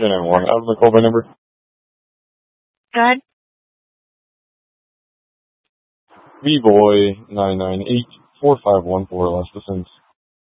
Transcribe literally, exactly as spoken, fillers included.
three nine one. Out of the call by number. Go ahead. V-Boy nine nine eight four five one four last defense.